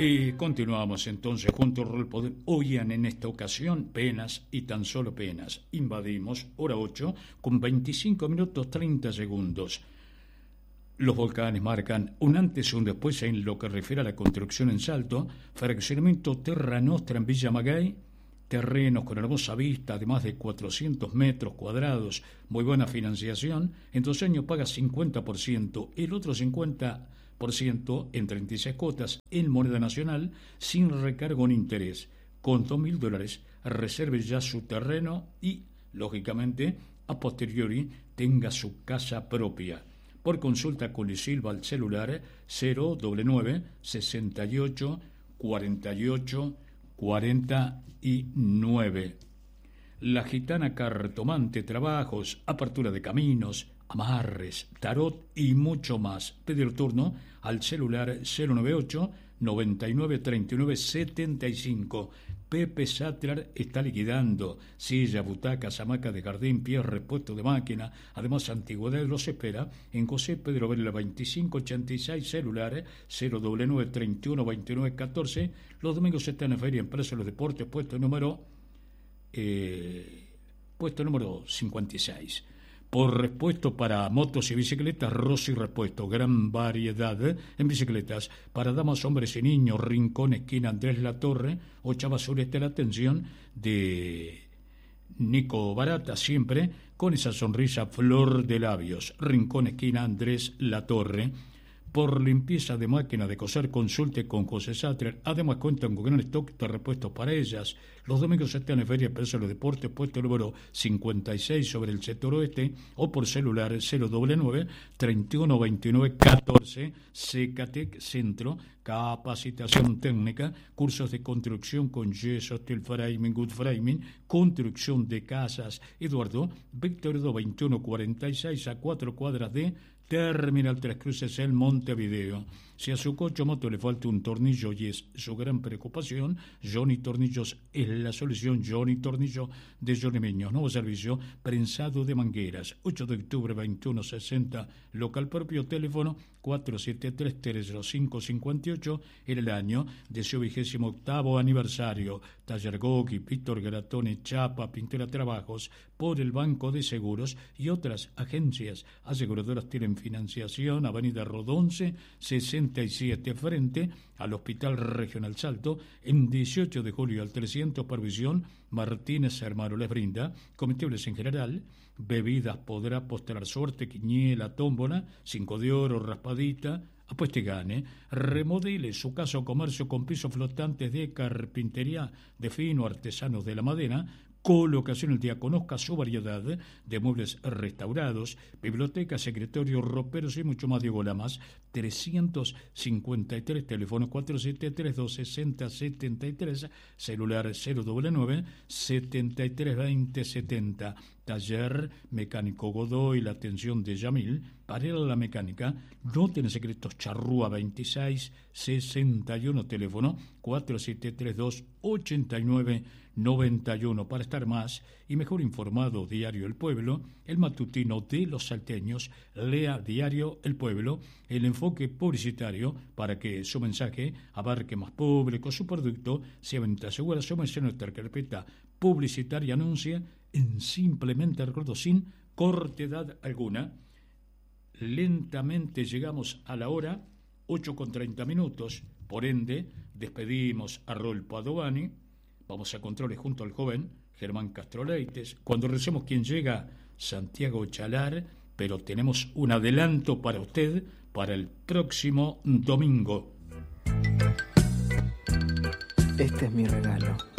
Y continuamos entonces junto al Rol Poder. Oigan, en esta ocasión, penas y tan solo penas. Invadimos hora 8 con 25 minutos 30 segundos. Los volcanes marcan un antes y un después en lo que refiere a la construcción en Salto. Fraccionamiento Terra Nostra en Villa Maguey. Terrenos con hermosa vista de más de 400 metros cuadrados. Muy buena financiación. En 2 años paga 50%. El otro 50% en 36 cuotas en moneda nacional sin recargo ni interés. Con $2.000 reserve ya su terreno y, lógicamente, a posteriori tenga su casa propia. Por consulta con Silva al celular 099 68 48 49. La Gitana Cartomante, trabajos, apertura de caminos, amarres, tarot y mucho más. Pedir turno al celular 098 99 39 75. Pepe Sattler está liquidando silla, butacas, hamacas de jardín, pies, repuesto de máquina. Además, antigüedad los espera en José Pedro Varela 2586, celular 099 31 29 14. Los domingos están en Feria Empresa de los Deportes, puesto número 56. Por repuesto para motos y bicicletas, Rossi Repuesto, gran variedad en bicicletas para damas, hombres y niños. Rincón, esquina Andrés Latorre, Ochava Sureste. La atención de Nico Barata, siempre con esa sonrisa flor de labios. Rincón, esquina Andrés Latorre. Por limpieza de máquina de coser, consulte con José Sattler. Además, cuentan con gran stock de repuestos para ellas. Los domingos están en Feria Empresa de los Deportes, puesto número 56 sobre el sector oeste, o por celular 099 31 29 14. Secatec Centro, capacitación técnica, cursos de construcción con yeso, steel framing, wood framing, construcción de casas. Eduardo Víctor 2146, a 4 cuadras de Terminal Tres Cruces, el Montevideo. Si a su coche o moto le falta un tornillo y es su gran preocupación, Johnny Tornillos es la solución. Johnny Tornillo de Johnny Meños. Nuevo servicio, prensado de mangueras. 8 de octubre 2160, local propio, teléfono 473-30558. En el año de su 28º aniversario. Taller Goki, Víctor Gratone, Chapa, Pintura Trabajos, por el Banco de Seguros y otras agencias aseguradoras tienen financiación. Avenida Rodonce 67, frente al Hospital Regional Salto. En 18 de julio al 300, Provisión Martínez Hermano les brinda comestibles en general, bebidas, podrá apostar suerte, quiniela, tómbola, 5 de oro, raspadita. Apueste y gane. Remodele su casa o comercio con pisos flotantes de carpintería de fino, artesanos de la madera. Colocación el día. Conozca su variedad de muebles restaurados, bibliotecas, escritorios, roperos y mucho más. Diego Lamas 353, teléfono 473-260-73, celular 099 732070. Taller Mecánico Godoy, la atención de Yamil. Para la mecánica, no tiene secretos. Charrúa 2661, teléfono 4732-8991. Para estar más y mejor informado, Diario El Pueblo, el matutino de los salteños. Lea Diario El Pueblo, el enfoque publicitario para que su mensaje abarque más público, su producto sea venta segura. Súmense a nuestra carpeta publicitaria, anuncia en simplemente recuerdo, sin cortedad alguna. Lentamente llegamos a la hora 8:30. Por ende, despedimos a Rol Padovani. Vamos a controles junto al joven Germán Castro Leites. Cuando recemos, quien llega, Santiago Chalar, pero tenemos un adelanto para usted para el próximo domingo. Este es mi regalo.